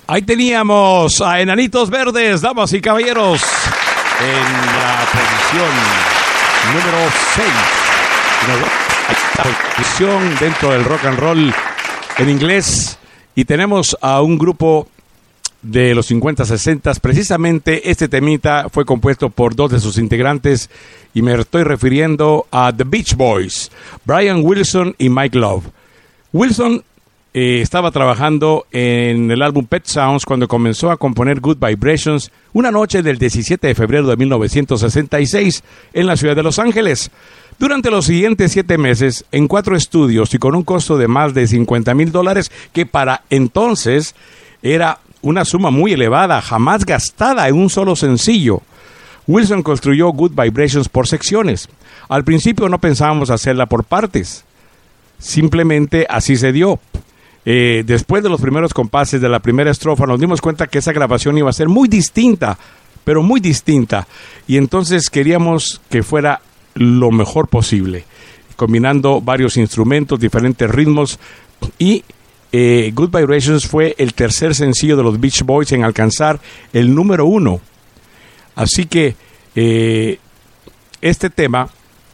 Ahí teníamos a Enanitos Verdes, damas y caballeros, en la posición número 6. La posición dentro del rock and roll en inglés. Y tenemos a un grupo de los 50-60. Precisamente este temita fue compuesto por dos de sus integrantes y me estoy refiriendo a The Beach Boys, Brian Wilson y Mike Love. Wilson estaba trabajando en el álbum Pet Sounds cuando comenzó a componer Good Vibrations una noche del 17 de febrero de 1966 en la ciudad de Los Ángeles. Durante los siguientes 7 meses, en 4 estudios y con un costo de más de $50,000, que para entonces era una suma muy elevada, jamás gastada en un solo sencillo, Wilson construyó Good Vibrations por secciones. Al principio no pensábamos hacerla por partes, simplemente así se dio. Después de los primeros compases de la primera estrofa nos dimos cuenta que esa grabación iba a ser muy distinta, pero muy distinta, y entonces queríamos que fuera lo mejor posible, combinando varios instrumentos, diferentes ritmos, y Good Vibrations fue el tercer sencillo de los Beach Boys en alcanzar el número 1. Así que este tema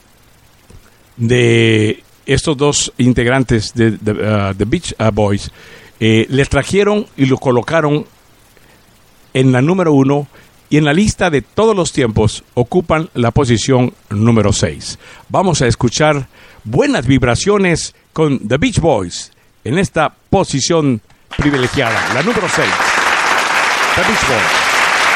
de estos dos integrantes de The Beach Boys les trajeron y lo colocaron en la número 1, y en la lista de todos los tiempos ocupan la posición número 6. Vamos a escuchar Buenas Vibraciones con The Beach Boys en esta posición privilegiada, la número 6, The Beach Boys.